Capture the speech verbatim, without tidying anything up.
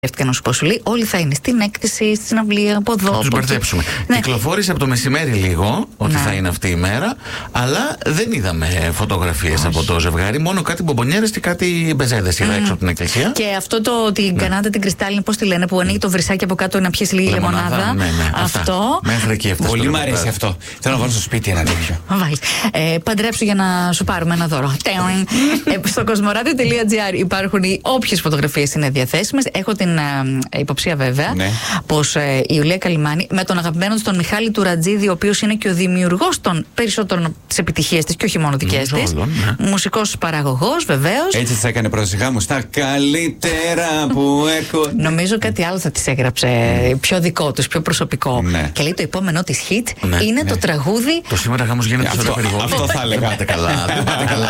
Να σου πω, σου λέει, όλοι θα είναι στην έκθεση, στην αυλία, από εδώ. Να τους μπερδέψουμε. Ναι. Κυκλοφόρησε από το μεσημέρι λίγο ότι ναι. θα είναι αυτή η μέρα, αλλά δεν είδαμε φωτογραφίες από το ζευγάρι. Μόνο κάτι μπομπονιέρες και κάτι μπεζέδες είδα mm. έξω από την εκκλησία. Και αυτό το την ναι. κανάτα την κρυστάλλινη, πώς τη λένε, που ανοίγει το βρυσάκι από κάτω να πιέσει λίγη λεμονάδα. λεμονάδα. Ναι, ναι, αυτό. Μέχρι εκεί έφτασε. Πολύ μου αρέσει αυτό. Θέλω να βάλω στο σπίτι ένα τέτοιο. ε, παντρέψου για να σου πάρουμε ένα δώρο. ε, στο κοσμοράδιο τελεία τζι άρ υπάρχουν όποιες φωτογραφίες είναι διαθέσιμες. Έχω την ε, υποψία βέβαια ναι. πως ε, η Ιουλία Καλιμάνη με τον αγαπημένο της τον Μιχάλη Τουρατζίδη, ο οποίος είναι και ο δημιουργός των περισσότερων της επιτυχίες της και όχι μόνο δικές της. Ναι. Μουσικός παραγωγός βεβαίως. Έτσι της έκανε πρόσεχα μου στα καλύτερα που έχω. Νομίζω κάτι άλλο θα της έγραψε mm. πιο δικό τους, πιο προσωπικό. Ναι. Και λέει το επόμενό της hit ναι. είναι ναι. το τραγούδι. Το σήμερα γάμος γίνεται στο αυτό, αυτό θα έλεγα. Δεν πάτε καλά.